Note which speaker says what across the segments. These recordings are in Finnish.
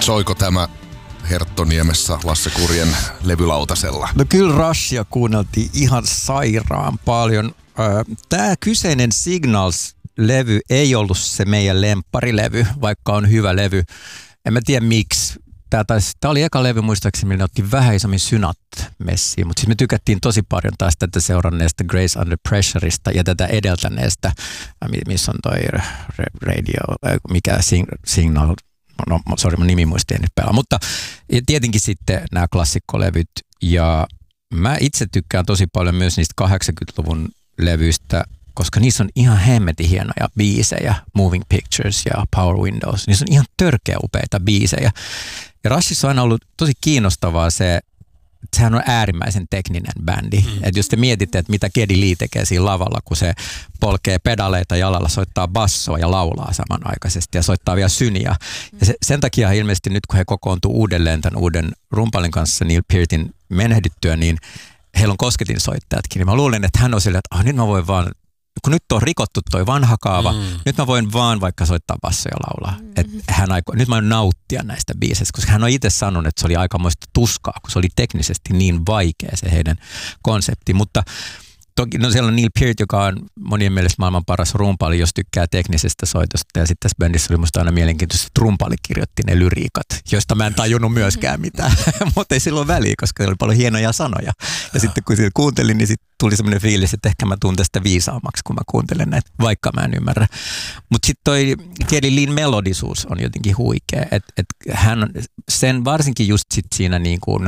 Speaker 1: Soiko tämä Herttoniemessä Lasse Kurjen levylautasella?
Speaker 2: No kyllä Rushia kuunneltiin ihan sairaan paljon. Tämä kyseinen Signals-levy ei ollut se meidän lempparilevy, vaikka on hyvä levy. En mä tiedä miksi. Tämä oli eka levy muistaakseni, millä ne otti vähän isommin synat messiin, mutta siis me tykättiin tosi paljon taas tätä seuranneesta Grace Under Pressureista ja tätä edeltäneestä, missä on toi radio, mikä Signal, no sorry, mun nimimuisti ei nyt pelaa, mutta tietenkin sitten nämä klassikkolevyt ja mä itse tykkään tosi paljon myös niistä 80-luvun levyistä, koska niissä on ihan hemmetin hienoja biisejä, Moving Pictures ja Power Windows, niissä on ihan törkeä upeita biisejä. Ja Rushissa on aina ollut tosi kiinnostavaa se, että sehän on äärimmäisen tekninen bändi. Että jos te mietitte, että mitä Geddy Lee tekee siinä lavalla, kun se polkee pedaleita jalalla, soittaa bassoa ja laulaa samanaikaisesti ja soittaa vielä syniä. Ja sen takia ilmeisesti nyt, kun he kokoontuu uudelleen tämän uuden rumpalin kanssa Neil Peartin menehdyttyä, niin heillä on kosketinsoittajatkin. Niin mä luulen, että hän on silleen, että nyt mä voin vaan, kun nyt on rikottu toi vanha kaava, nyt mä voin vaan vaikka soittaa bassoja laulaa. Nyt mä voin nauttia näistä biiseistä, koska hän on itse sanonut, että se oli aikamoista tuskaa, kun se oli teknisesti niin vaikea se heidän konsepti. Mutta toki no siellä on Neil Peart, joka on monien mielestä maailman paras rumpali, jos tykkää teknisestä soitosta. Ja sitten tässä bändissä oli musta aina mielenkiintoista, että rumpali kirjoitti ne lyriikat, joista mä en tajunnut myöskään mitään. Mutta ei silloin väliä, koska oli paljon hienoja sanoja. Ja sitten kun kuuntelin, niin sitten tuli semmoinen fiilis, että ehkä mä tuun tästä viisaammaksi, kun mä kuuntelen näitä, vaikka mä en ymmärrä. Mutta sitten toi Geddy Leen melodisuus on jotenkin huikea. Et hän sen varsinkin just sit siinä niin kuin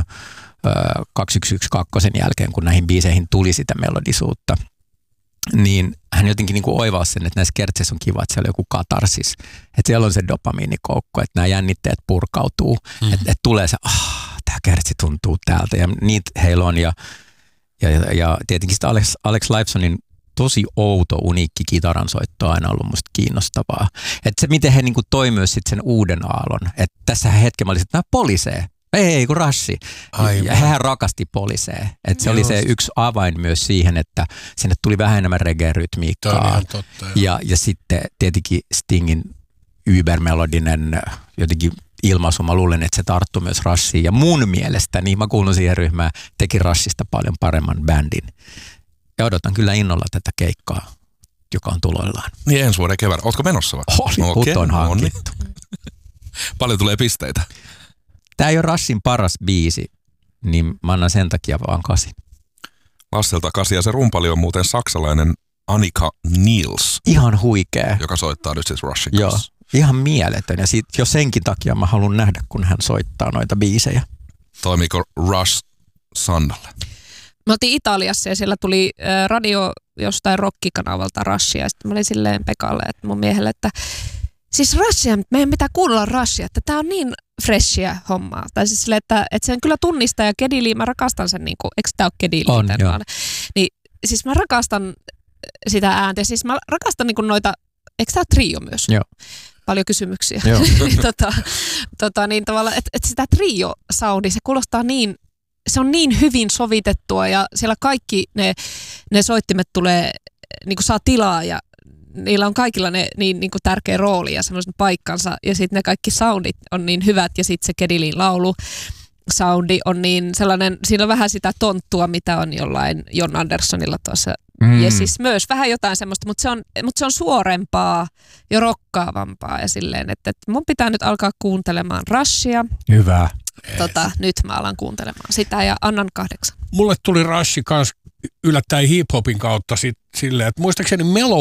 Speaker 2: 2112 jälkeen, kun näihin biiseihin tuli sitä melodisuutta, niin hän jotenkin niin kuin oivasi sen, että näissä kertseissä on kiva, että siellä on joku katarsis, että siellä on se dopamiinikoukko, että nämä jännitteet purkautuu, että tulee se, tämä kertsi tuntuu täältä, ja niitä heillä on, ja tietenkin sitä Alex Lifesonin tosi outo, uniikki kitaransoitto on aina ollut musta kiinnostavaa. Että se, miten he niin kuin toi myös sit sen uuden aallon, että tässä hetken mä olisin, että nämä polisee. Ei, kun Rushi. Ja hän rakasti polisee. Että se oli se yksi avain myös siihen, että sinne tuli vähän enemmän reggae-rytmiikkaa. Ja sitten tietenkin Stingin ybermelodinen jotenkin ilmaisu. Mä luulen, että se tarttui myös Rushiin. Ja mun mielestä, niin mä kuulun siihen ryhmään, teki Rushista paljon paremman bändin. Ja odotan kyllä innolla tätä keikkaa, joka on tuloillaan.
Speaker 1: Niin ensi vuoden kevään. Ootko menossa vai?
Speaker 2: Oli, on hankittu.
Speaker 1: Paljon tulee pisteitä.
Speaker 2: Tämä ei ole Rushin paras biisi, niin mä annan sen takia vaan 8.
Speaker 1: Lasselta 8, ja se rumpali on muuten saksalainen Annika Niels.
Speaker 2: Ihan huikea.
Speaker 1: Joka soittaa nyt siis Rushin
Speaker 2: kanssa. Joo, ihan mieletön. Ja jo senkin takia mä haluan nähdä, kun hän soittaa noita biisejä.
Speaker 1: Toimiiko Rush Sandalle?
Speaker 3: Me oltiin Italiassa ja siellä tuli radio jostain rockikanavalta Rushia. Ja sitten mä olin silleen Pekalle, että mun miehelle, että siis Rushia, meidän pitää kuunnella Rushia, että tää on niin freshia hommaa. Tai siis silleen, että sen kyllä tunnistaa ja Geddy Lee, mä rakastan sen, niin kuin, eikö tää ole Geddy Lee?
Speaker 2: On, joo.
Speaker 3: Niin siis mä rakastan sitä ääntä. Siis mä rakastan niin kuin noita, eikö tää ole trio myös?
Speaker 2: Joo.
Speaker 3: Paljon kysymyksiä.
Speaker 2: Joo.
Speaker 3: niin tavallaan, että sitä trio-soundi, se kuulostaa niin, se on niin hyvin sovitettua ja siellä kaikki ne soittimet tulee, niin kuin saa tilaa ja niillä on kaikilla ne niin kuin tärkeä rooli ja semmoisen paikkansa ja sitten ne kaikki soundit on niin hyvät ja sitten se Geddy Leen laulu soundi on niin sellainen, siinä on vähän sitä tonttua, mitä on jollain Jon Anderssonilla tuossa. Ja siis myös vähän jotain semmoista, mutta se on suorempaa ja rokkaavampaa ja silleen, että mun pitää nyt alkaa kuuntelemaan Rushia.
Speaker 2: Hyvä.
Speaker 3: Nyt mä alan kuuntelemaan sitä ja annan 8.
Speaker 4: Mulle tuli Rush kanssa yllättäen hip-hopin kautta silleen, että muistaakseni